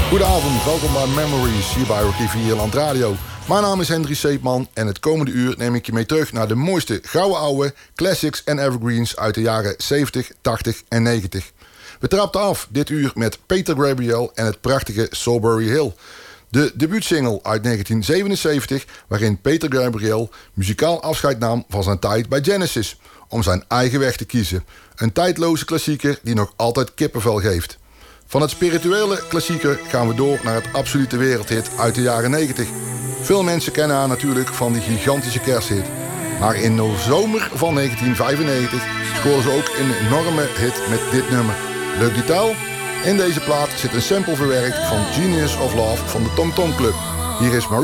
Goedenavond, welkom bij Memories hier bij RTV Ierland Radio. Mijn naam is Hendrik Seepman en het komende uur neem ik je mee terug naar de mooiste gouden oude classics en evergreens uit de jaren 70, 80 en 90. We trapten af dit uur met Peter Gabriel en het prachtige Strawberry Hill. De debuutsingle uit 1977 waarin Peter Gabriel muzikaal afscheid nam van zijn tijd bij Genesis om zijn eigen weg te kiezen. Een tijdloze klassieker die nog altijd kippenvel geeft. Van het spirituele klassieker gaan we door naar het absolute wereldhit uit de jaren 90. Veel mensen kennen haar natuurlijk van die gigantische kersthit. Maar in de zomer van 1995 scoorde ze ook een enorme hit met dit nummer. Leuk detail? In deze plaat zit een sample verwerkt van Genius of Love van de Tom Tom Club. Hier is Maria